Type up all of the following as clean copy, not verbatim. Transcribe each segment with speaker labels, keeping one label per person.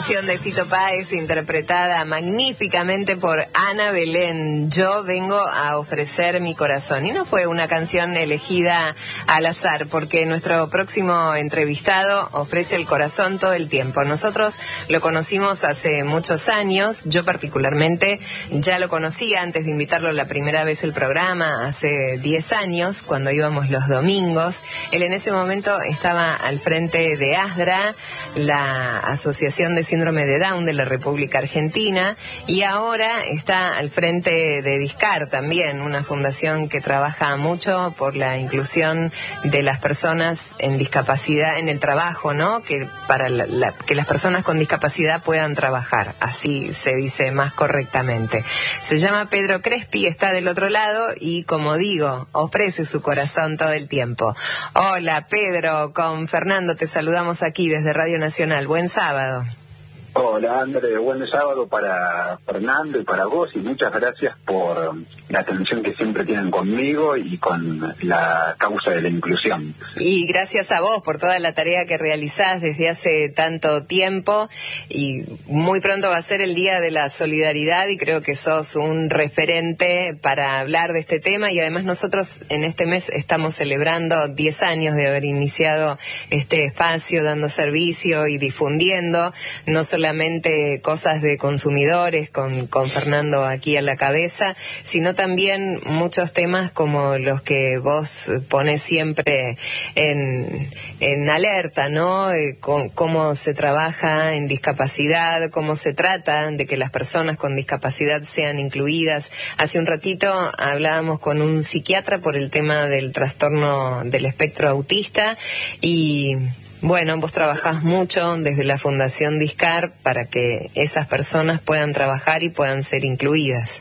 Speaker 1: canción de Fito Páez, interpretada magníficamente por Ana Belén. Yo vengo a ofrecer mi corazón. Y no fue una canción elegida al azar, porque nuestro próximo entrevistado ofrece el corazón todo el tiempo. Nosotros lo conocimos hace muchos años. Yo particularmente ya lo conocía antes de invitarlo la primera vez al programa, hace 10 años, cuando íbamos los domingos. Él en ese momento estaba al frente de ASDRA, la Asociación de Síndrome de Down de la República Argentina, y ahora está al frente de Discar también, una fundación que trabaja mucho por la inclusión de las personas en discapacidad en el trabajo, ¿no? Que para que las personas con discapacidad puedan trabajar, así se dice más correctamente. Se llama Pedro Crespi, está del otro lado y, como digo, ofrece su corazón todo el tiempo. Hola Pedro, con Fernando te saludamos aquí desde Radio Nacional. Buen sábado.
Speaker 2: Hola André, buen sábado para Fernando y para vos, y muchas gracias por la atención que siempre tienen conmigo y con la causa de la inclusión.
Speaker 1: Y gracias a vos por toda la tarea que realizás desde hace tanto tiempo, y muy pronto va a ser el Día de la Solidaridad y creo que sos un referente para hablar de este tema, y además nosotros en este mes estamos celebrando 10 años de haber iniciado este espacio, dando servicio y difundiendo no solamente cosas de consumidores con Fernando aquí a la cabeza, sino también muchos temas como los que vos pones siempre en alerta, ¿no? Cómo se trabaja en discapacidad, cómo se trata de que las personas con discapacidad sean incluidas. Hace un ratito hablábamos con un psiquiatra por el tema del trastorno del espectro autista, y bueno, vos trabajás mucho desde la Fundación Discar para que esas personas puedan trabajar y puedan ser incluidas.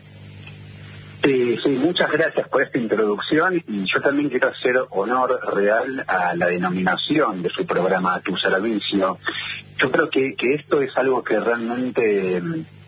Speaker 2: Sí, muchas gracias por esta introducción, y yo también quiero hacer honor real a la denominación de su programa, A Tu Servicio. Yo creo que esto es algo que realmente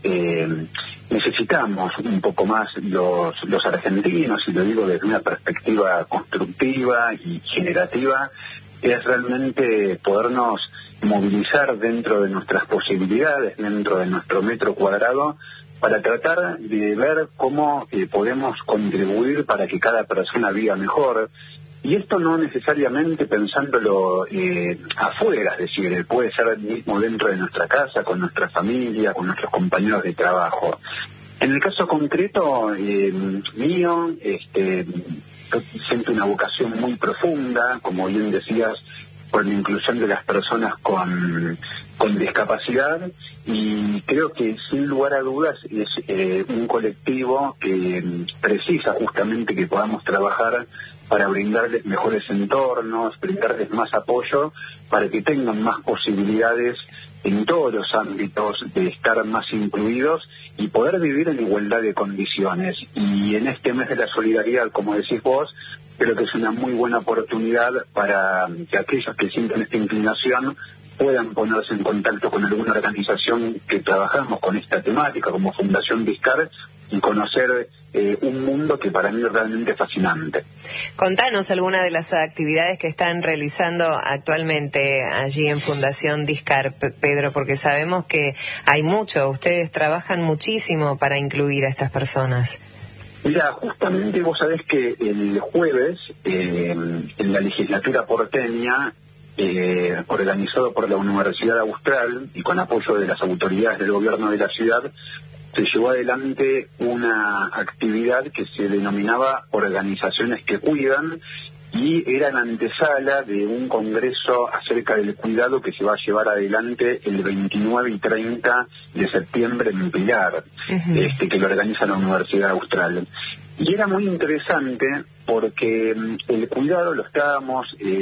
Speaker 2: necesitamos un poco más los argentinos, y lo digo desde una perspectiva constructiva y generativa, es realmente podernos movilizar dentro de nuestras posibilidades, dentro de nuestro metro cuadrado, para tratar de ver cómo podemos contribuir para que cada persona viva mejor. Y esto no necesariamente pensándolo afuera, es decir, puede ser mismo dentro de nuestra casa, con nuestra familia, con nuestros compañeros de trabajo. En el caso concreto mío, siento una vocación muy profunda, como bien decías, por la inclusión de las personas con discapacidad, y creo que sin lugar a dudas es un colectivo que precisa justamente que podamos trabajar para brindarles mejores entornos, brindarles más apoyo, para que tengan más posibilidades en todos los ámbitos de estar más incluidos y poder vivir en igualdad de condiciones. Y en este mes de la solidaridad, como decís vos, creo que es una muy buena oportunidad para que aquellos que sienten esta inclinación puedan ponerse en contacto con alguna organización que trabajamos con esta temática, como Fundación Discar, y conocer un mundo que para mí es realmente fascinante.
Speaker 1: Contanos alguna de las actividades que están realizando actualmente allí en Fundación Discar, Pedro, porque sabemos que hay mucho, ustedes trabajan muchísimo para incluir a estas personas.
Speaker 2: Mira, justamente vos sabés que el jueves, en la legislatura porteña, organizado por la Universidad Austral y con apoyo de las autoridades del gobierno de la ciudad, se llevó adelante una actividad que se denominaba Organizaciones que Cuidan, y era la antesala de un congreso acerca del cuidado que se va a llevar adelante el 29 y 30 de septiembre en Pilar, que lo organiza la Universidad Austral. Y era muy interesante porque el cuidado lo estábamos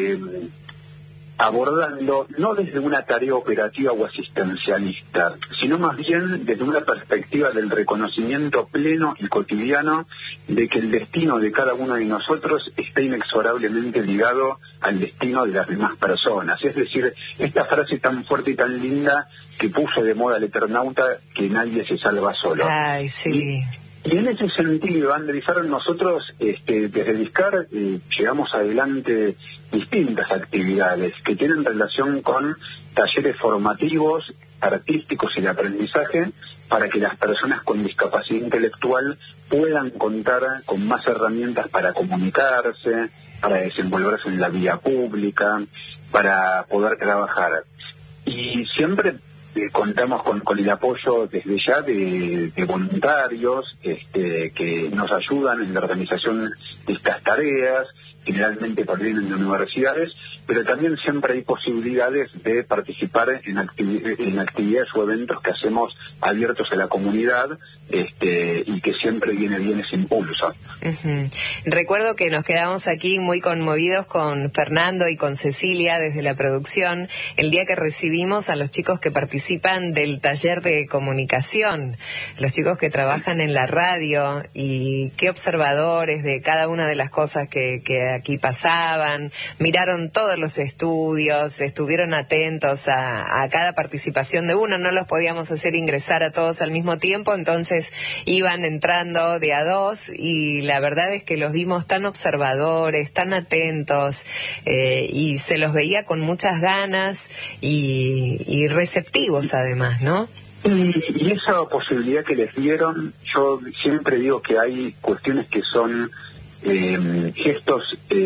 Speaker 2: abordando no desde una tarea operativa o asistencialista, sino más bien desde una perspectiva del reconocimiento pleno y cotidiano de que el destino de cada uno de nosotros está inexorablemente ligado al destino de las demás personas. Es decir, esta frase tan fuerte y tan linda que puso de moda el Eternauta, que nadie se salva solo.
Speaker 1: Ay, sí.
Speaker 2: Y en ese sentido, Andrés, nosotros desde Discar llevamos adelante distintas actividades que tienen relación con talleres formativos artísticos y de aprendizaje para que las personas con discapacidad intelectual puedan contar con más herramientas para comunicarse, para desenvolverse en la vía pública, para poder trabajar. Y siempre contamos con el apoyo desde ya de voluntarios que nos ayudan en la organización de estas tareas, generalmente provienen de universidades, pero también siempre hay posibilidades de participar en actividades o eventos que hacemos abiertos a la comunidad, y que siempre viene bien ese impulso.
Speaker 1: Uh-huh. Recuerdo que nos quedamos aquí muy conmovidos con Fernando y con Cecilia desde la producción el día que recibimos a los chicos que participan del taller de comunicación, los chicos que trabajan en la radio, y qué observadores de cada una de las cosas que aquí pasaban, miraron todos los estudios, estuvieron atentos a cada participación de uno, no los podíamos hacer ingresar a todos al mismo tiempo, entonces iban entrando de a dos, y la verdad es que los vimos tan observadores, tan atentos, y se los veía con muchas ganas y receptivos además, ¿no?
Speaker 2: Y esa posibilidad que les dieron, yo siempre digo que hay cuestiones que son gestos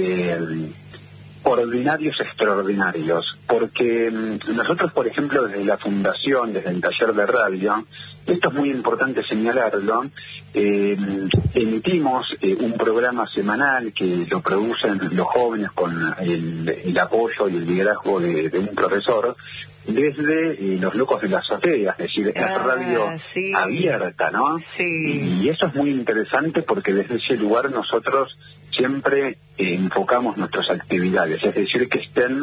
Speaker 2: ordinarios extraordinarios, porque nosotros, por ejemplo, desde la Fundación, desde el taller de radio, esto es muy importante señalarlo, emitimos un programa semanal que lo producen los jóvenes con el apoyo y el liderazgo de un profesor, desde Los Locos de la Azotea, es decir, es radio abierta, ¿no?
Speaker 1: Sí.
Speaker 2: Y eso es muy interesante porque desde ese lugar nosotros siempre enfocamos nuestras actividades, es decir, que estén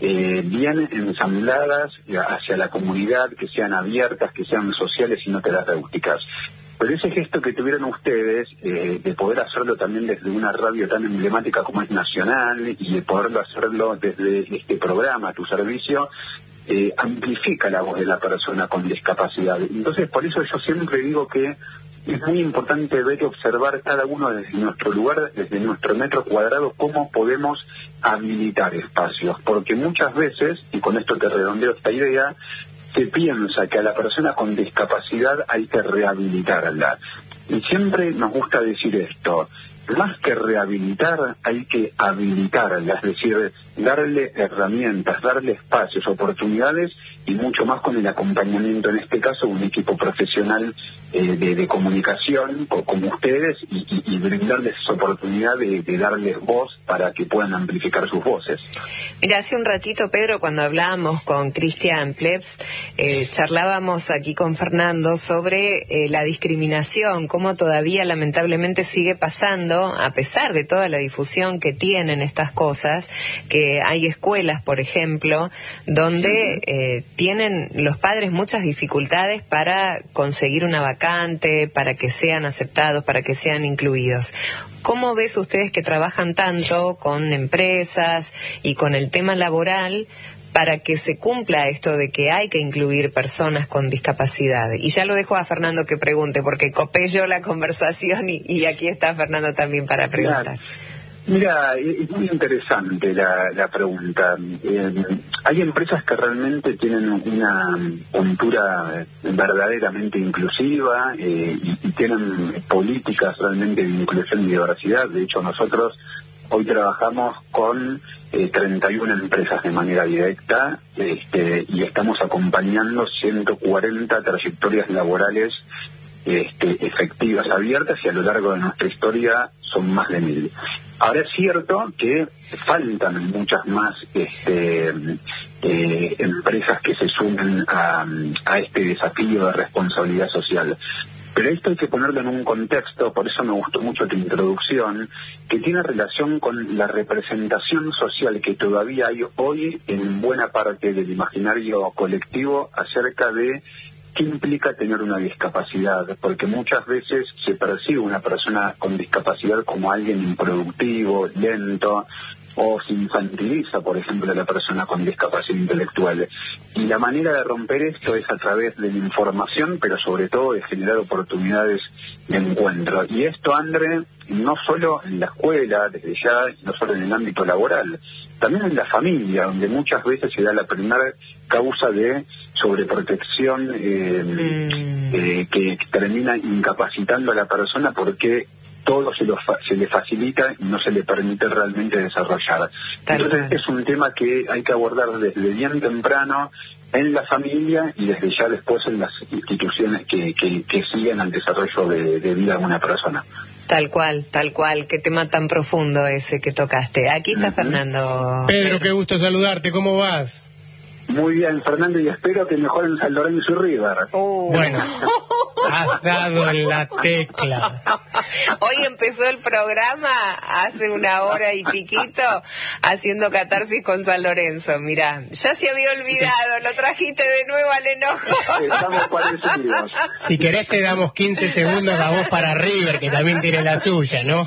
Speaker 2: bien ensambladas hacia la comunidad, que sean abiertas, que sean sociales y no terapéuticas. Pero ese gesto que tuvieron ustedes, de poder hacerlo también desde una radio tan emblemática como es Nacional, y de poderlo hacerlo desde este programa, Tu Servicio, amplifica la voz de la persona con discapacidad. Entonces, por eso yo siempre digo que es muy importante ver y observar cada uno desde nuestro lugar, desde nuestro metro cuadrado, cómo podemos habilitar espacios, porque muchas veces, y con esto te redondeo esta idea, se piensa que a la persona con discapacidad hay que rehabilitarla. Y siempre nos gusta decir esto, más que rehabilitar, hay que habilitarla, es decir, darle herramientas, darle espacios, oportunidades, y mucho más con el acompañamiento, en este caso, un equipo profesional de comunicación como ustedes, y brindarles esa oportunidad de darles voz para que puedan amplificar sus voces.
Speaker 1: Mira, hace un ratito, Pedro, cuando hablábamos con Cristian Plebs, charlábamos aquí con Fernando sobre la discriminación, cómo todavía lamentablemente sigue pasando, a pesar de toda la difusión que tienen estas cosas, que hay escuelas, por ejemplo, donde tienen los padres muchas dificultades para conseguir una vacante, para que sean aceptados, para que sean incluidos. ¿Cómo ves ustedes que trabajan tanto con empresas y con el tema laboral para que se cumpla esto de que hay que incluir personas con discapacidad? Y ya lo dejo a Fernando que pregunte, porque copé yo la conversación y aquí está Fernando también para preguntar.
Speaker 2: Mira, es muy interesante la pregunta. Hay empresas que realmente tienen una cultura verdaderamente inclusiva, y tienen políticas realmente de inclusión y diversidad. De hecho, nosotros hoy trabajamos con 31 empresas de manera directa, y estamos acompañando 140 trayectorias laborales efectivas, abiertas, y a lo largo de nuestra historia son más de 1000. Ahora es cierto que faltan muchas más empresas que se sumen a este desafío de responsabilidad social. Pero esto hay que ponerlo en un contexto, por eso me gustó mucho tu introducción, que tiene relación con la representación social que todavía hay hoy en buena parte del imaginario colectivo acerca de qué implica tener una discapacidad, porque muchas veces se percibe una persona con discapacidad como alguien improductivo, lento, o se infantiliza, por ejemplo, a la persona con discapacidad intelectual. Y la manera de romper esto es a través de la información, pero sobre todo de generar oportunidades de encuentro. Y esto, André, no solo en la escuela, desde ya, no solo en el ámbito laboral, también en la familia, donde muchas veces se da la primera causa de sobreprotección que termina incapacitando a la persona porque todo se le facilita y no se le permite realmente desarrollar. Entonces es un tema que hay que abordar desde bien temprano en la familia y desde ya después en las instituciones que siguen al desarrollo de vida de una persona.
Speaker 1: Tal cual, qué tema tan profundo ese que tocaste. Aquí está Fernando.
Speaker 3: Pedro, qué gusto saludarte, ¿cómo vas?
Speaker 2: Muy bien, Fernando, y espero que mejoren San Lorenzo y River.
Speaker 3: Bueno, has dado en la tecla.
Speaker 1: Hoy empezó el programa, hace una hora y piquito, haciendo catarsis con San Lorenzo. Mirá, ya se había olvidado, lo trajiste de nuevo al enojo.
Speaker 2: Estamos parecidos.
Speaker 3: Si querés te damos 15 segundos a vos para River, que también tiene la suya, ¿no?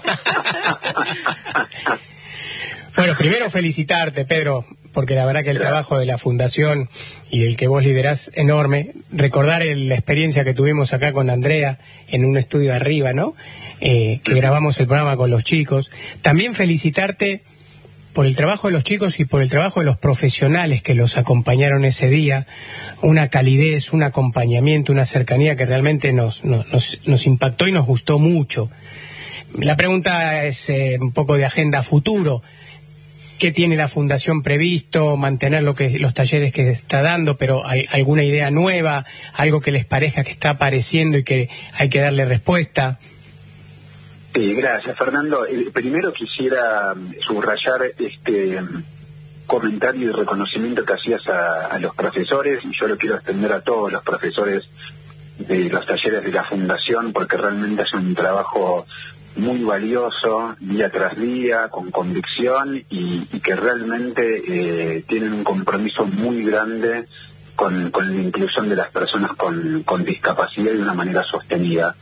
Speaker 3: Bueno, primero felicitarte, Pedro, porque la verdad que el trabajo de la Fundación y el que vos liderás enorme. Recordar la experiencia que tuvimos acá con Andrea en un estudio arriba, ¿no? Que grabamos el programa con los chicos. También felicitarte por el trabajo de los chicos y por el trabajo de los profesionales que los acompañaron ese día. Una calidez, un acompañamiento, una cercanía que realmente nos impactó y nos gustó mucho. La pregunta es un poco de agenda a futuro. ¿Qué tiene la Fundación previsto? Mantener los talleres que está dando, pero ¿hay alguna idea nueva? ¿Algo que les parezca que está apareciendo y que hay que darle respuesta?
Speaker 2: Gracias, Fernando. Primero quisiera subrayar este comentario y reconocimiento que hacías a los profesores, y yo lo quiero extender a todos los profesores de los talleres de la Fundación, porque realmente es un trabajo muy valioso, día tras día, con convicción y que realmente tienen un compromiso muy grande con la inclusión de las personas con discapacidad de una manera sostenida.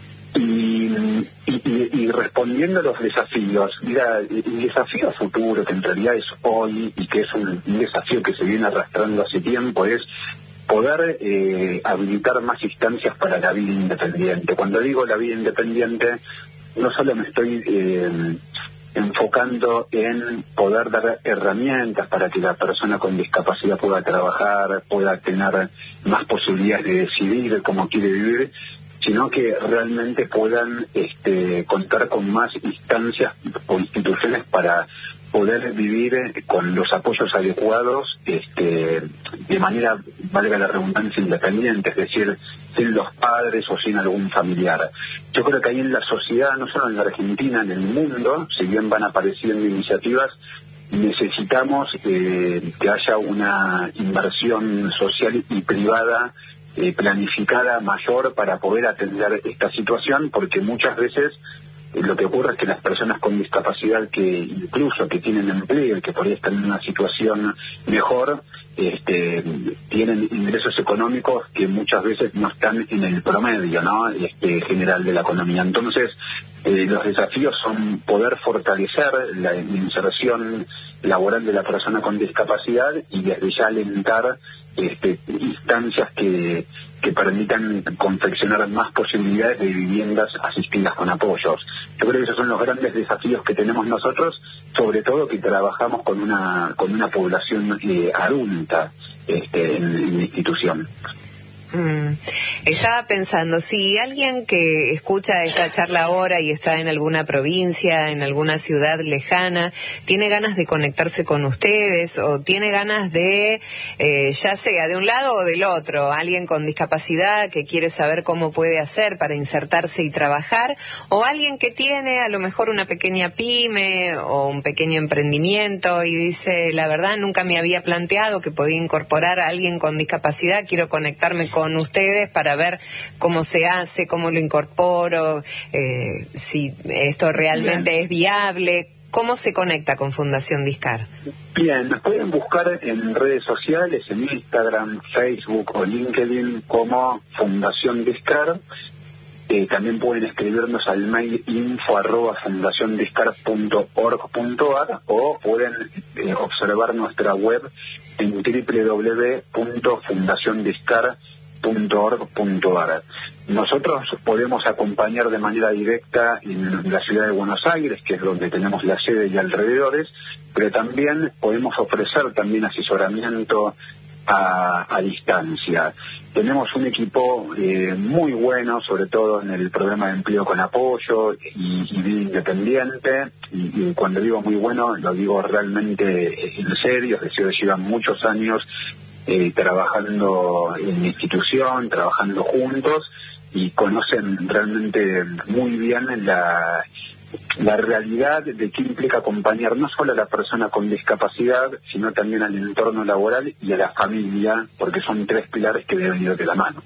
Speaker 2: Y respondiendo a los desafíos, mira, el desafío futuro, que en realidad es hoy y que es un desafío que se viene arrastrando hace tiempo, es poder habilitar más instancias para la vida independiente. Cuando digo la vida independiente, no solo me estoy enfocando en poder dar herramientas para que la persona con discapacidad pueda trabajar, pueda tener más posibilidades de decidir cómo quiere vivir, sino que realmente puedan contar con más instancias o instituciones para poder vivir con los apoyos adecuados de manera, valga la redundancia, independiente, es decir, sin los padres o sin algún familiar. Yo creo que ahí en la sociedad, no solo en la Argentina, en el mundo, si bien van apareciendo iniciativas, necesitamos que haya una inversión social y privada planificada mayor para poder atender esta situación, porque muchas veces lo que ocurre es que las personas con discapacidad que incluso que tienen empleo y que por ahí están en una situación mejor, tienen ingresos económicos que muchas veces no están en el promedio, ¿no? General de la economía. Entonces, los desafíos son poder fortalecer la inserción laboral de la persona con discapacidad y desde ya alentar instancias que permitan confeccionar más posibilidades de viviendas asistidas con apoyos. Yo creo que esos son los grandes desafíos que tenemos nosotros, sobre todo que trabajamos con una población adulta en la institución.
Speaker 1: Estaba pensando, si alguien que escucha esta charla ahora y está en alguna provincia, en alguna ciudad lejana, tiene ganas de conectarse con ustedes o tiene ganas de, ya sea de un lado o del otro, alguien con discapacidad que quiere saber cómo puede hacer para insertarse y trabajar, o alguien que tiene a lo mejor una pequeña pyme o un pequeño emprendimiento y dice, la verdad nunca me había planteado que podía incorporar a alguien con discapacidad, quiero conectarme con ustedes para ver cómo se hace, cómo lo incorporo, si esto realmente es viable. ¿Cómo se conecta con Fundación Discar?
Speaker 2: Bien, nos pueden buscar en redes sociales, en Instagram, Facebook o LinkedIn como Fundación Discar. También pueden escribirnos al mail info@fundaciondiscar.org.ar o pueden observar nuestra web en www.fundaciondiscar.org. .org.ar. Nosotros podemos acompañar de manera directa en la ciudad de Buenos Aires, que es donde tenemos la sede y alrededores, pero también podemos ofrecer también asesoramiento a distancia. Tenemos un equipo muy bueno, sobre todo en el programa de empleo con apoyo y vida independiente, y cuando digo muy bueno, lo digo realmente en serio, es decir, llevan muchos años trabajando en la institución, trabajando juntos, y conocen realmente muy bien la realidad de qué implica acompañar no solo a la persona con discapacidad, sino también al entorno laboral y a la familia, porque son 3 pilares que deben ir de la mano.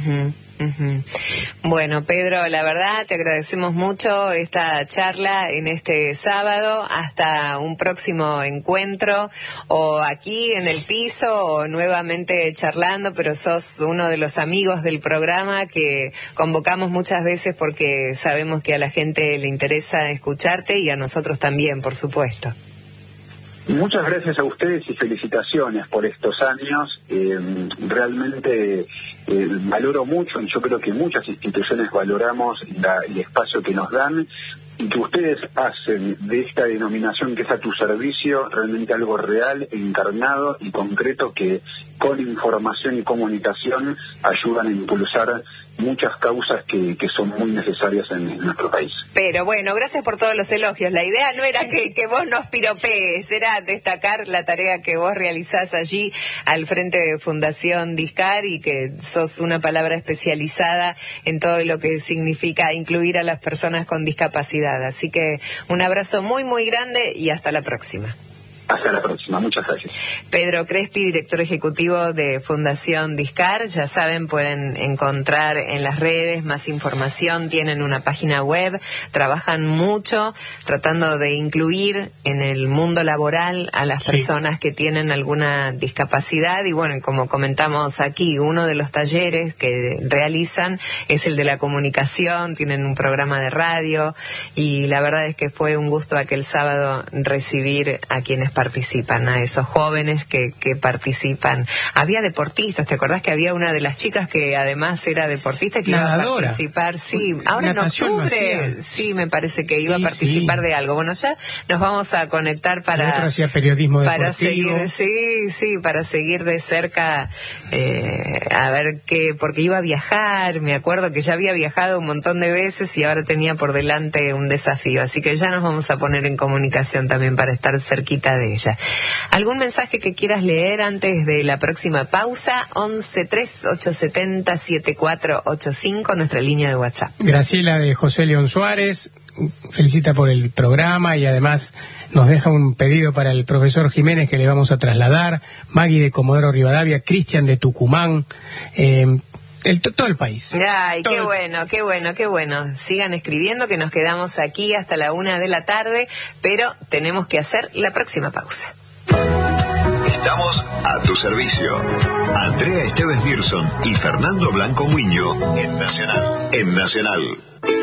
Speaker 1: Bueno, Pedro, la verdad te agradecemos mucho esta charla en este sábado. Hasta un próximo encuentro, o aquí en el piso o nuevamente charlando, pero sos uno de los amigos del programa que convocamos muchas veces porque sabemos que a la gente le interesa escucharte, y a nosotros también, por supuesto.
Speaker 2: Muchas gracias a ustedes y felicitaciones por estos años. Realmente valoro mucho, y yo creo que muchas instituciones valoramos el espacio que nos dan, y que ustedes hacen de esta denominación que es a tu servicio realmente algo real, encarnado y concreto, que con información y comunicación ayudan a impulsar muchas causas que son muy necesarias en nuestro país.
Speaker 1: Pero bueno, gracias por todos los elogios. La idea no era que vos nos piropees, era destacar la tarea que vos realizás allí al frente de Fundación Discar, y que sos una palabra especializada en todo lo que significa incluir a las personas con discapacidad. Así que un abrazo muy, muy grande y hasta la próxima.
Speaker 2: Hasta la próxima, muchas gracias.
Speaker 1: Pedro Crespi, director ejecutivo de Fundación Discar. Ya saben, pueden encontrar en las redes más información, tienen una página web, trabajan mucho tratando de incluir en el mundo laboral a las personas que tienen alguna discapacidad. Y bueno, como comentamos aquí, uno de los talleres que realizan es el de la comunicación, tienen un programa de radio, y la verdad es que fue un gusto aquel sábado recibir a quienes participan, a esos jóvenes que participan. Había deportistas, ¿te acordás que había una de las chicas que además era deportista que iba a participar? Sí, ahora en octubre, sí, me parece que iba a participar de algo. Bueno, ya nos vamos a conectar para
Speaker 3: hacía periodismo
Speaker 1: para
Speaker 3: deportivo.
Speaker 1: seguir, para seguir de cerca, a ver qué, porque iba a viajar, me acuerdo que ya había viajado un montón de veces y ahora tenía por delante un desafío, así que ya nos vamos a poner en comunicación también para estar cerquita de ella. ¿Algún mensaje que quieras leer antes de la próxima pausa? 11-3-870-7485, nuestra línea de WhatsApp.
Speaker 3: Graciela de José León Suárez felicita por el programa y además nos deja un pedido para el profesor Jiménez que le vamos a trasladar. Maggie de Comodoro Rivadavia, Cristian de Tucumán, todo el país.
Speaker 1: Ay, qué bueno. Sigan escribiendo, que nos quedamos aquí hasta la 1 de la tarde, pero tenemos que hacer la próxima pausa.
Speaker 4: Estamos a tu servicio. Andrea Esteves Birson y Fernando Blanco Muño en Nacional.